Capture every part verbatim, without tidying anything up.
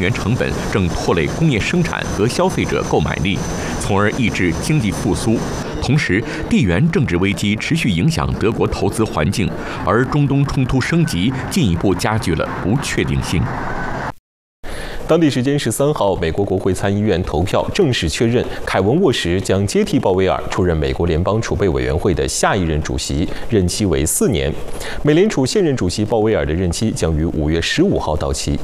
源成本正拖累工业生产和消费者购买力，从而抑制经济复苏。同时，地缘政治危机持续影响德国投资环境，而中东冲突升级进一步加剧了不确定性。 当地时间十三号，美国国会参议院投票正式确认，凯文·沃什将接替鲍威尔出任美国联邦储备委员会的下一任主席，任期为四年。美联储现任主席鲍威尔的任期将于五月十五号到期。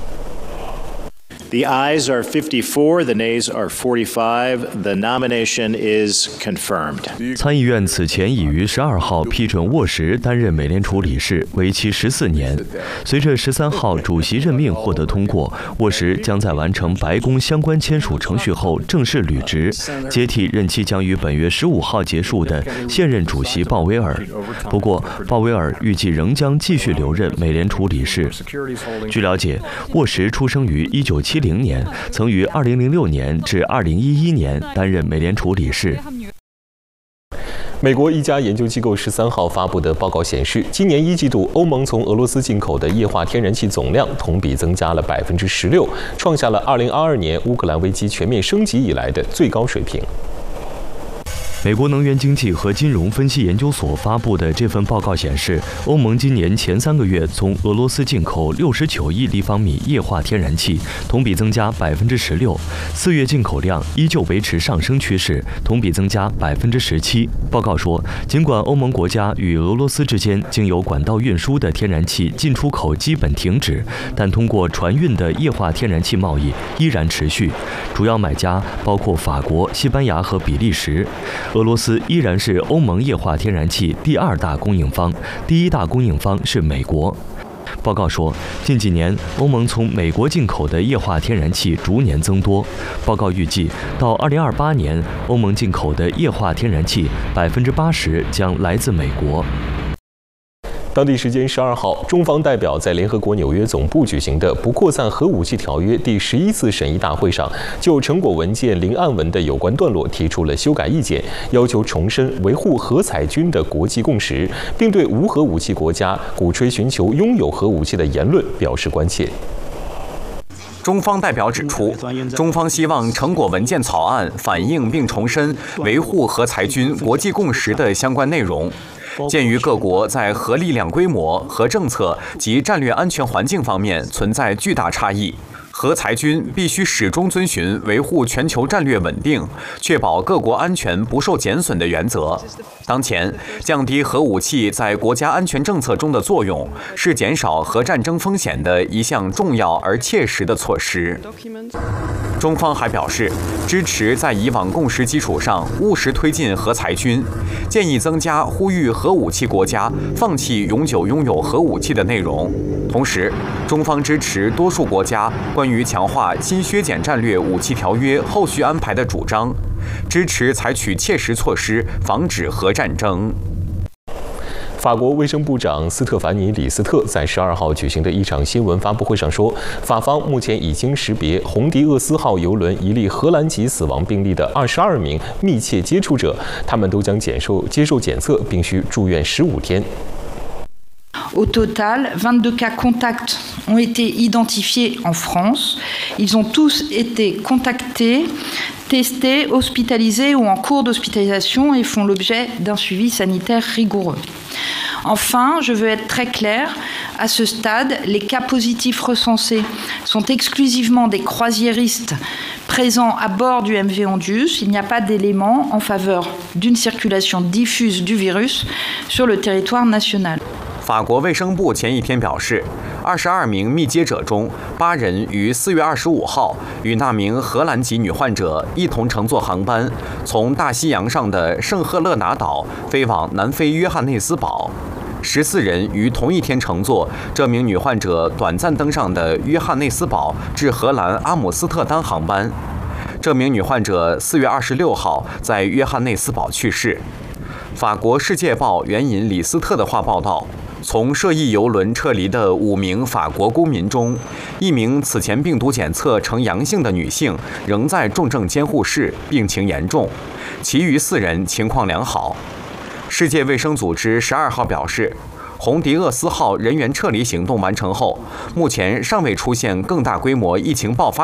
The ayes are fifty-four, the nays are forty-five. The nomination is confirmed. 参议院此前已于十二号批准沃什担任美联储理事，为期十四年。随着十三号主席任命获得通过，沃什将在完成白宫相关签署程序后正式履职，接替任期将于本月十五号结束的现任主席鲍威尔。不过，鲍威尔预计仍将继续留任美联储理事。据了解，沃什出生于一九七零年，曾于二零零六年至二零一一年担任美联储理事。 美国一家研究机构十三号发布的报告显示，今年一季度欧盟从俄罗斯进口的液化天然气总量同比增加了百分之十六，创下了二零二二年乌克兰危机全面升级以来的最高水平。 美国能源经济和金融分析研究所发布的这份报告显示，欧盟今年前三个月从俄罗斯进口六十九亿立方米液化天然气，同比增加百分之十六。四月进口量依旧维持上升趋势，同比增加百分之十七。报告说，尽管欧盟国家与俄罗斯之间经由管道运输的天然气进出口基本停止，但通过船运的液化天然气贸易依然持续。主要买家包括法国、西班牙和比利时。俄罗斯依然是欧盟液化天然气第二大供应方，第一大供应方是美国。报告说，近几年欧盟从美国进口的液化天然气逐年增多。报告预计，到二零二八年，欧盟进口的液化天然气百分之八十将来自美国。 当地时间十二号，中方代表在联合国纽约总部举行的不扩散核武器条约第十一次审议大会上，就成果文件零案文的有关段落提出了修改意见，要求重申维护核裁军的国际共识，并对无核武器国家鼓吹寻求拥有核武器的言论表示关切。 中方代表指出，中方希望成果文件草案反映并重申维护核裁军国际共识的相关内容。鉴于各国在核力量规模、核政策及战略安全环境方面存在巨大差异，核裁军必须始终遵循维护全球战略稳定、确保各国安全不受减损的原则。当前，降低核武器在国家安全政策中的作用，是减少核战争风险的一项重要而切实的措施。中方还表示，支持在以往共识基础上务实推进核裁军，建议增加呼吁核武器国家放弃永久拥有核武器的内容。同时，中方支持多数国家关于强化新削减战略武器条约后续安排的主张，支持采取切实措施防止核战争。 法国卫生部长斯特凡尼·李斯特在十二号举行的一场新闻发布会上说，法方目前已经识别红迪厄斯号邮轮一例荷兰籍死亡病例的二十二名密切接触者，他们都将接受接受检测，并需住院十五天。 Au total, vingt-deux cas contacts ont été identifiés en France. Ils ont tous été contactés, testés, hospitalisés ou en cours d'hospitalisation et font l'objet d'un suivi sanitaire rigoureux. Enfin, je veux être très claire, à ce stade, les cas positifs recensés sont exclusivement des croisiéristes présents à bord du M V Ondius. Il n'y a pas d'éléments en faveur d'une circulation diffuse du virus sur le territoire national. 法国卫生部前一天表示，二十二名密接者中，八人于四月二十五号与那名荷兰籍女患者一同乘坐航班，从大西洋上的圣赫勒拿岛飞往南非约翰内斯堡。十四人于同一天乘坐这名女患者短暂登上的约翰内斯堡至荷兰阿姆斯特丹航班。这名女患者四月二十六号在约翰内斯堡去世。法国《世界报》援引李斯特的话报道，从涉疫邮轮撤离的五名法国公民中，一名此前病毒检测呈阳性的女性仍在重症监护室，病情严重，其余四人情况良好。世界卫生组织十二号表示，红迪厄斯号人员撤离行动完成后，目前尚未出现更大规模疫情爆发